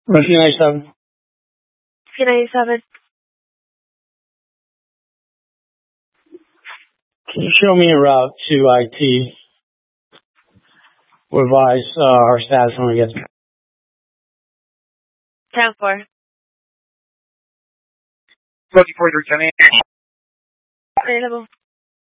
Rescue 97. 97. Can you show me a route to IT? We'll advise our status when we get there. 10-4. 44, returning. Available.